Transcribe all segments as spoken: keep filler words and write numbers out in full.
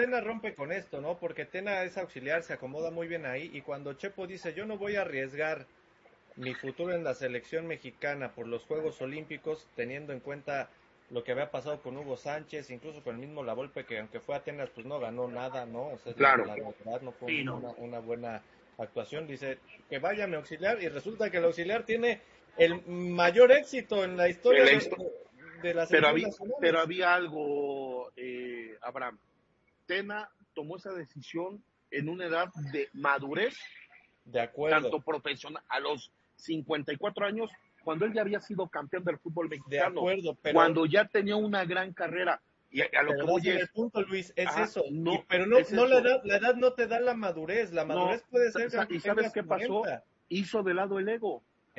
Tena rompe con esto, ¿no? Porque Tena es auxiliar, se acomoda muy bien ahí, y cuando Chepo dice, yo no voy a arriesgar mi futuro en la selección mexicana por los Juegos Olímpicos, teniendo en cuenta lo que había pasado con Hugo Sánchez, incluso con el mismo La Volpe, que aunque fue a Atenas, pues no ganó nada, ¿no? O sea, es la, Claro. la verdad, no fue Sí, un- no. una, una buena actuación. Dice que vaya mi auxiliar, y resulta que el auxiliar tiene el mayor éxito en la historia El de, ex- de, de la pero, selección había, nacional. pero había algo, eh, Abraham. Tena tomó esa decisión en una edad de madurez, De acuerdo, tanto profesional, a los cincuenta y cuatro años, cuando él ya había sido campeón del fútbol de mexicano, acuerdo, pero cuando ya tenía una gran carrera. Y a, a lo que Pero voy das en el es, punto, Luis, es ah, eso. Y, no, pero no, es no la eso. edad, la edad no te da la madurez. La No, madurez puede ser sa- aunque ¿y sabes tengas qué pasó? cuarenta. Hizo de lado el ego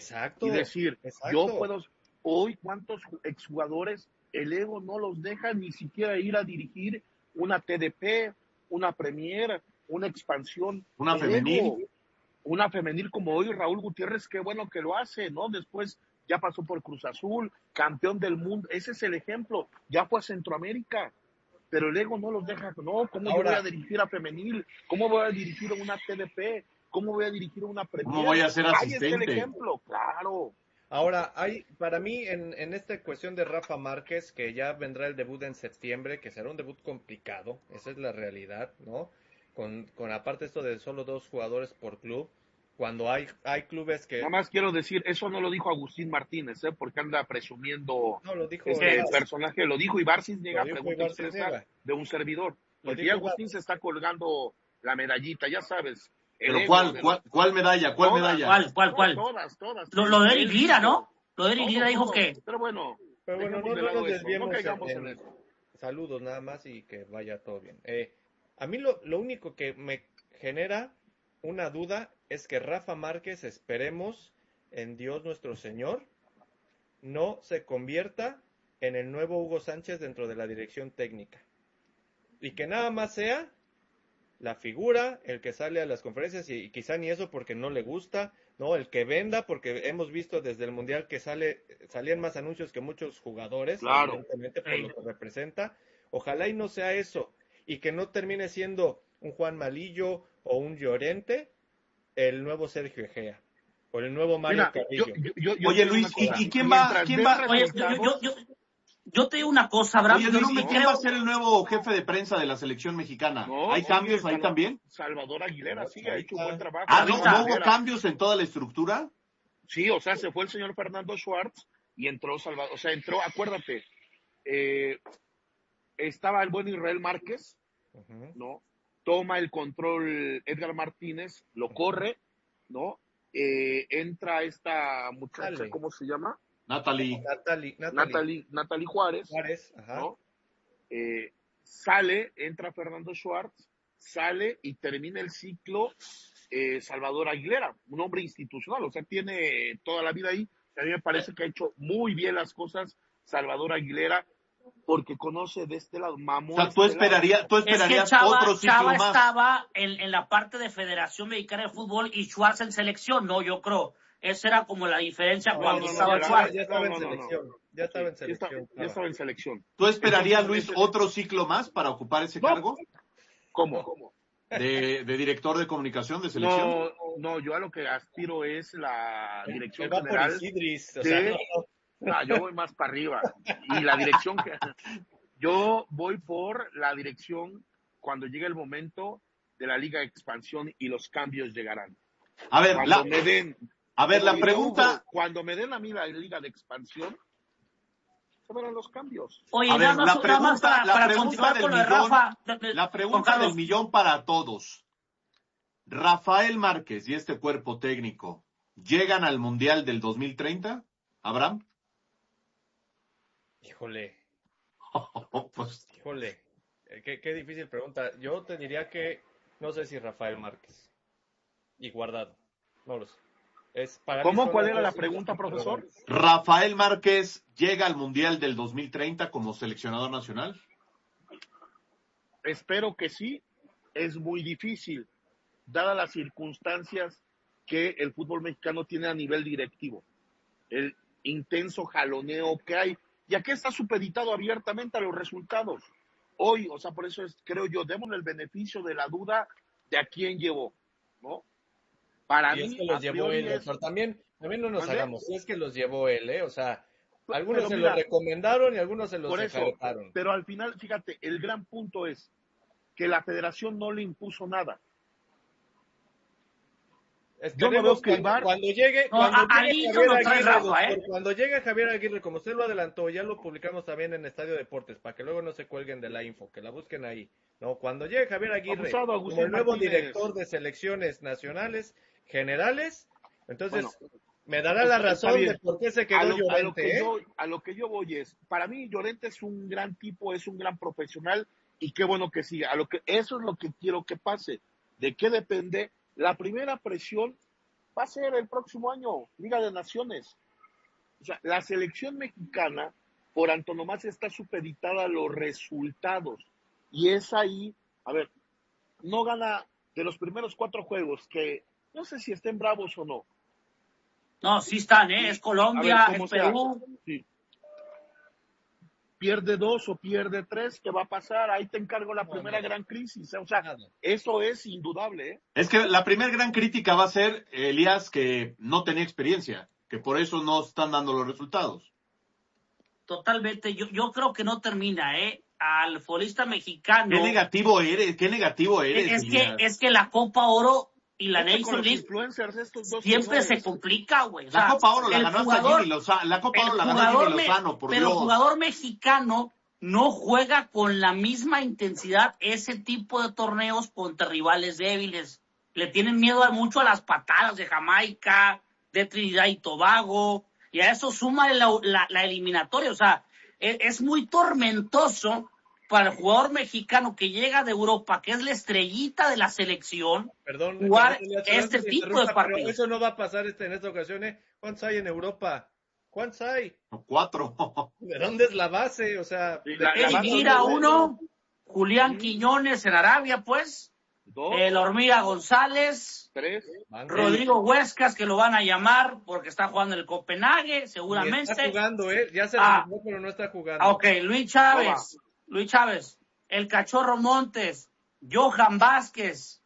y Exacto, decir, yo exacto. puedo, hoy cuántos exjugadores, el ego no los deja ni siquiera ir a dirigir una T D P, una Premier, una expansión, Una el femenil. ego, una femenil como hoy Raúl Gutiérrez, qué bueno que lo hace, ¿no? Después ya pasó por Cruz Azul, campeón del mundo, ese es el ejemplo, ya fue a Centroamérica, pero el ego no los deja, no, ¿cómo yo voy a Ahora, dirigir a femenil? ¿Cómo voy a dirigir a una T D P? ¿Cómo voy a dirigir a una ¿Cómo Premier? voy a ser Ahí está el asistente? ejemplo, claro. ahora hay, para mí, en, en esta cuestión de Rafa Márquez, que ya vendrá el debut en septiembre, que será un debut complicado, esa es la realidad, ¿no? Con, con aparte esto de solo dos jugadores por club, cuando hay, hay clubes Nada que, más quiero decir, eso no lo dijo Agustín Martínez, ¿eh? Porque anda presumiendo no, lo dijo este Ibas, personaje, lo dijo Ibarcis lo llega a dijo pregunta Ibar expresa Cisniega, de un servidor. lo Porque ya dijo Ibas. Agustín se está colgando la medallita, ya sabes, el ¿Pero ego cuál, de cuál, los... cuál medalla? ¿Cuál Todas, medalla? ¿Cuál, cuál, no, cuál? todas, todas. Lo, El lo de Eric Lira, éxito, ¿no? Lo de Eric todo, Lira dijo todo. que... Pero bueno, Pero bueno, dejemos no, de no lado nos eso, no desviemos en, caigamos en en eso. saludos nada más y que vaya todo bien. Eh, a mí lo, lo único que me genera una duda es que Rafa Márquez, esperemos en Dios nuestro Señor, no se convierta en el nuevo Hugo Sánchez dentro de la dirección técnica. Y que nada más sea la figura, el que sale a las conferencias, y, y quizá ni eso porque no le gusta, ¿no? El que venda, porque hemos visto desde el Mundial que sale, salían más anuncios que muchos jugadores, Claro. evidentemente por Ey. lo que representa. Ojalá y no sea eso, y que no termine siendo un Juan Malillo o un Llorente, el nuevo Sergio Egea, o el nuevo Mario Mira, yo, Carrillo. yo, yo, yo Oye, te digo una Luis, ¿y, cosa. y quién va, Mientras quién den va? Oye, yo, yo, resultados, yo, yo, yo te digo una cosa, Abraham, Oye, yo Luis, no me ¿y quién creo... va a ser el nuevo jefe de prensa de la selección mexicana? no, ¿Hay sigue cambios ahí Salva- también? Salvador Aguilera, No, sí, pues ha ahí hecho un está. buen trabajo. Ah, ¿no, Ahorita. no hubo cambios en toda la estructura? Sí, o sea, se fue el señor Fernando Schwartz y entró Salvador, o sea, entró, acuérdate, eh, estaba el buen Israel Márquez, Ujú. ¿no? Toma el control Edgar Martínez, lo corre, ¿no? Eh, entra esta muchacha, Dale. ¿cómo se llama? Natalie. Natalie, Natalie Natalie, Natalie Juárez, Juárez, ajá. ¿no? Eh, sale, entra Fernando Schwartz, sale y termina el ciclo eh, Salvador Aguilera, un hombre institucional, o sea, tiene toda la vida ahí. A mí me parece que ha hecho muy bien las cosas Salvador Aguilera, porque conoce de este lado, O mamó sea, tú, este lado. esperaría, tú Es que esperarías Chava, otro ciclo Chava más. estaba en, en la parte de Federación Mexicana de Fútbol y Schwartz en selección, no, yo creo. Esa era como la diferencia No, cuando no, no, estaba ya- Schwartz. ya estaba no, en no, no, no. selección, ya estaba Sí, en ya, está- selección. ya estaba. estaba en selección. ¿Tú esperarías, Luis, Entonces, otro ciclo más para ocupar ese No. cargo ¿Cómo? ¿Cómo? de, de director de comunicación de selección? No, no, yo a lo que aspiro es la Él dirección va por general Isidris, o de... sea, no, no. Ah, yo voy más para arriba. Y la dirección que... Yo voy por la dirección cuando llegue el momento de la Liga de Expansión y los cambios llegarán. A ver, Cuando la, me den... a ver, como la diría pregunta... Hugo, cuando me den a mí la Liga de Expansión, se verán los cambios. Oye, A ver, nada más, la nada más pregunta, para, la para pregunta continuar del con lo de millón, Rafa. de- de- la Juan pregunta Carlos. del millón para todos. Rafael Márquez y este cuerpo técnico, ¿llegan al Mundial del dos mil treinta, Abraham? Híjole, Pues, híjole, eh, qué, qué difícil pregunta. Yo te diría que no sé si Rafael Márquez y Guardado, no lo sé. Es, para mí ¿Cómo? son ¿Cuál las era la dos pregunta, profesor? interrogantes. ¿Rafael Márquez llega al Mundial del dos mil treinta como seleccionador nacional? Espero que sí. Es muy difícil, dadas las circunstancias que el fútbol mexicano tiene a nivel directivo. El intenso jaloneo que hay. Y aquí está supeditado abiertamente a los resultados. hoy, o sea, por eso es, creo yo, démosle el beneficio de la duda de a quién llevó, ¿no? Para Y es mí, que los a llevó priori él, es, doctor. También, también no nos ¿mande? hagamos, si es que los llevó él, ¿eh? O sea, algunos Pero se mira, los recomendaron y algunos se los por eso, enjaretaron. pero al final, fíjate, el gran punto es que la federación no le impuso nada. Yo no veo Esperemos que el cuando, V A R, cuando llegue, No, cuando a- al llegue niño Javier lo trae Aguirre, Rafa, doctor, ¿eh? cuando llegue Javier Aguirre, como usted lo adelantó, ya lo publicamos también en Estadio Deportes, para que luego no se cuelguen de la info, que la busquen ahí. No, cuando llegue Javier Aguirre abusado como Agustín el nuevo Martínez. director de selecciones nacionales generales, entonces Bueno, me dará está, la está razón bien. de por qué se A quedó lo, a lo Llorente, que ¿eh? yo, a lo que yo voy es, para mí Llorente es un gran tipo, es un gran profesional y qué bueno que siga. A lo que, eso es lo que quiero que pase. ¿De qué depende? La primera presión va a ser el próximo año, Liga de Naciones. O sea, la selección mexicana, por antonomasia, está supeditada a los resultados. Y es ahí, a ver, no gana de los primeros cuatro juegos, que no sé si estén bravos o no. No, sí están, ¿eh? Y, Es a ver, Colombia, como es sea, Perú. sí. Pierde dos o pierde tres, ¿qué va a pasar? Ahí te encargo la No, primera nada, gran crisis. O sea, nada. eso es indudable, ¿eh? Es que la primera gran crítica va a ser, Elías, que no tenía experiencia, que por eso no están dando los resultados. Totalmente. Yo, yo creo que no termina, ¿eh? Al futbolista mexicano. Qué negativo eres, qué negativo eres, Es que, Elías. es que la Copa Oro y la Vete con Nation los League influencers estos dos siempre se señores. complica, güey. O La sea, Copa Oro la el ganó hasta jugador, Jimmy Lozano, la Copa el Oro la ganó jugador Jimmy me- Lozano, por pero el Dios. jugador mexicano no juega con la misma intensidad ese tipo de torneos contra rivales débiles. Le tienen miedo a- mucho a las patadas de Jamaica, de Trinidad y Tobago, y a eso suma la, la, la eliminatoria. O sea, es, es muy tormentoso para el jugador mexicano que llega de Europa, que es la estrellita de la selección, Perdón, jugar perdón, Elías, perdón este que te tipo de interrumpa, pero partidos. eso no va a pasar este, en esta ocasión, ¿eh? ¿Cuántos hay en Europa? ¿Cuántos hay? Cuatro. ¿De dónde es la base? O sea, Sí, ¿de la- qué la Y base equipo mira es? uno, Julián Mm. Quiñones en Arabia, pues, Dos, el Hormiga González, tres. Banca. Rodrigo Huescas, que lo van a llamar porque está jugando en el Copenhague, Ni seguramente. está jugando, ¿eh? Ya se Ah. recuperó, pero no está jugando. Ah, ok, Luis Chávez, Luis Chávez, el Cachorro Montes, Johan Vázquez,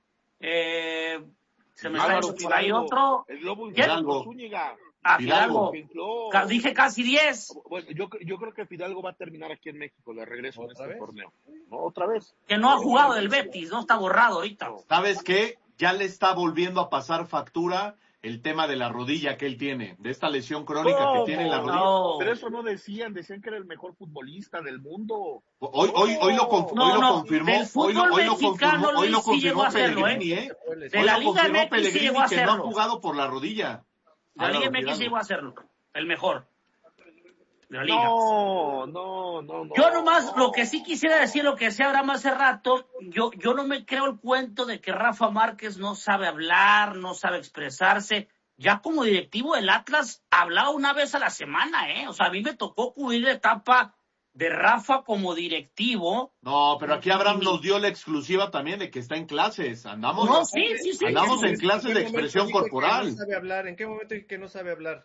eh, se me está Álvaro yendo por ahí Fidalgo, otro. el Lobo Fidalgo. Zúñiga. Ah, Fidalgo. Fidalgo. que entró. Ca- Dije casi diez. Bueno, yo, yo creo que Fidalgo va a terminar aquí en México, de regreso en ¿Otra este vez? torneo. ¿No? ¿Otra vez? Que no ha jugado del Betis, no está borrado ahorita. ¿Sabes qué? Ya le está volviendo a pasar factura el tema de la rodilla que él tiene, de esta lesión crónica ¿Cómo? que tiene en la rodilla. No. Pero eso no decían, decían que era el mejor futbolista del mundo. Hoy, hoy, hoy lo, conf- No, hoy lo no, confirmó, del hoy lo, fútbol hoy lo mexicano, confirmó, hoy lo Luis, sí llegó confirmó a hacerlo, Pellegrini, ¿eh? De Hoy la lo Liga confirmó M X sí Pellegrini llegó a que no ha hacerlo. jugado por la rodilla. De la Liga Álvaro M X Fidalgo. llegó a hacerlo. El mejor. De la Liga. No, no, no, no. Yo nomás, lo que sí quisiera decir, lo que decía Abraham hace rato, yo, yo no me creo el cuento de que Rafa Márquez no sabe hablar, no sabe expresarse. Ya como directivo del Atlas hablaba una vez a la semana, ¿eh? O sea, a mí me tocó cubrir la etapa de Rafa como directivo. No, pero aquí Abraham nos dio la exclusiva también de que está en clases. Andamos, No, sí, sí, sí. andamos sí, en sí. clases qué de momento expresión dije que corporal. No sabe hablar? ¿En qué momento dije que no sabe hablar?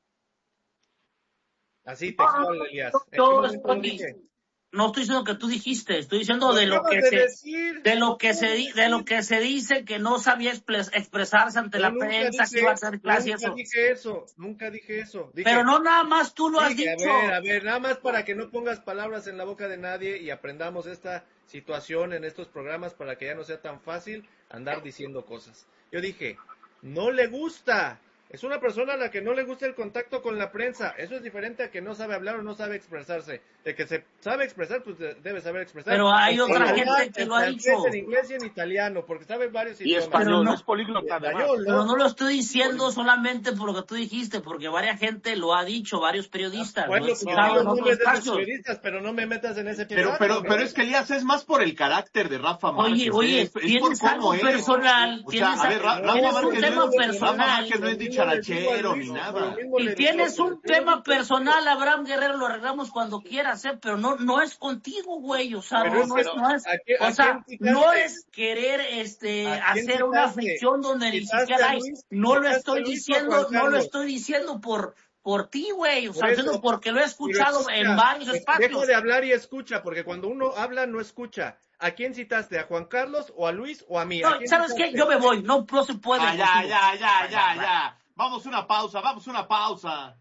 Así, textual, Elías. ¿En qué Yo momento lo estoy- dije? No estoy diciendo que tú dijiste, estoy diciendo Lo de lo acabas que de se decir. de lo que Lo se acabas di- de de lo decir. que se dice que no sabía expres- expresarse ante Pero la nunca prensa, que dije, iba a hacer clase y nunca eso. dije eso, nunca dije eso. Dije, Pero no nada más tú lo has dije, dicho. a ver, a ver, nada más para que no pongas palabras en la boca de nadie y aprendamos esta situación en estos programas para que ya no sea tan fácil andar diciendo cosas. Yo dije, no le gusta. Es una persona a la que no le gusta el contacto con la prensa. Eso es diferente a que no sabe hablar o no sabe expresarse. De que se sabe expresar, pues de- debe saber expresar. Pero hay En otra español, gente que en lo ha francés, dicho. En inglés y en italiano, porque sabe varios Y idiomas. español, Pero no- es políglota además. Español, Pero no lo estoy diciendo solamente por lo que tú dijiste, porque varias gente lo ha dicho, varios periodistas. Bueno, lo he pues escuchado digo en otros nombres de esos espacios. periodistas, pero no me metas en ese Pero, pedazo, pero, ¿no? pero es que Elías es más por el carácter de Rafa Márquez. Oye, oye, es, es por tienes cómo algo es. personal, O tienes, sea, a ver, Ra- tienes Rafa un Márquez tema no es- personal. Rafa Márquez no es Lo mismo le digo dicharachero a Luis, ni lo nada. mismo le Y digo tienes a un Luis. tema personal, Abraham Guerrero, lo arreglamos cuando quieras, ¿eh? Pero no, no es contigo, güey, o sea, Pero no, es no que es, no, no es, ¿a qué- o a sea, quién quitaste? no es querer, este, ¿A quién hacer una quitaste? ficción donde ni Quitaste siquiera a hay, Luis, no lo quitaste a estoy Luis o a diciendo, Juan no lo Carlos. estoy diciendo por, por ti, güey. O sea, Por eso, porque lo he escuchado escucha, en varios espacios. Deja de hablar y escucha, porque cuando uno habla no escucha. ¿A quién citaste? ¿A Juan Carlos o a Luis o a mí? No, ¿A quién ¿sabes citaste? qué? Yo me voy. No, no se puede. Ah, ya, ya, ya, ya, ya. Vamos una pausa, vamos una pausa.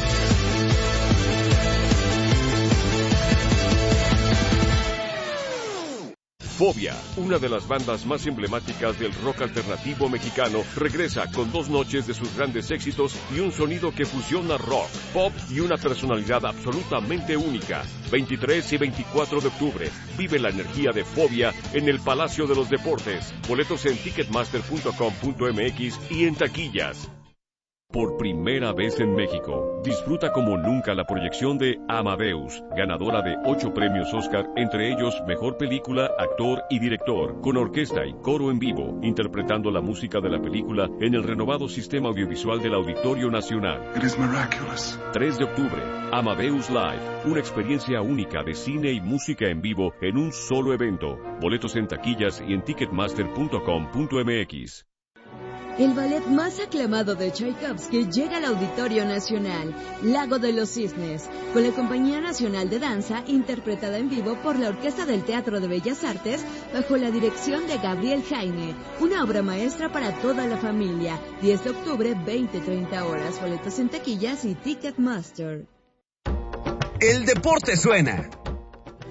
Fobia, una de las bandas más emblemáticas del rock alternativo mexicano, regresa con dos noches de sus grandes éxitos y un sonido que fusiona rock, pop y una personalidad absolutamente única. veintitrés y veinticuatro de octubre, vive la energía de Fobia en el Palacio de los Deportes. Boletos en ticketmaster punto com punto m x y en taquillas. Por primera vez en México, disfruta como nunca la proyección de Amadeus, ganadora de ocho premios Oscar, entre ellos Mejor Película, Actor y Director, con orquesta y coro en vivo, interpretando la música de la película en el renovado sistema audiovisual del Auditorio Nacional. It is miraculous. tres de octubre, Amadeus Live, una experiencia única de cine y música en vivo en un solo evento. Boletos en taquillas y en ticketmaster punto com punto m x. El ballet más aclamado de Tchaikovsky llega al Auditorio Nacional, Lago de los Cisnes, con la Compañía Nacional de Danza, interpretada en vivo por la Orquesta del Teatro de Bellas Artes, bajo la dirección de Gabriel Jaime. Una obra maestra para toda la familia. diez de octubre, veinte a treinta horas. Boletos en taquillas y Ticketmaster. El deporte suena.